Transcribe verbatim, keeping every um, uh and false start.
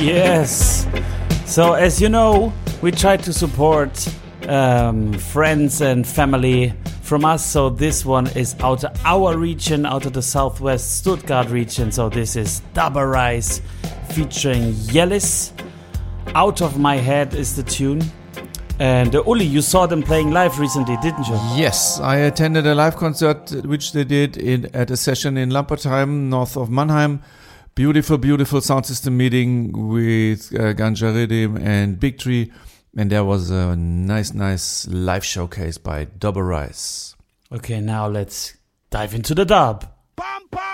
Yes. So as you know, we try to support um, friends and family from us. So this one is out of our region, out of the southwest Stuttgart region. So this is Dabba Rice featuring Yellis. Out of My Head is the tune. And uh, Uli, you saw them playing live recently, didn't you? Yes, I attended a live concert which they did in, at a session in Lampertheim, north of Mannheim. Beautiful, beautiful sound system meeting with uh, Ganja Rhythm and Big Tree. And there was a nice, nice live showcase by Dabba Rice. Okay, now let's dive into the dub.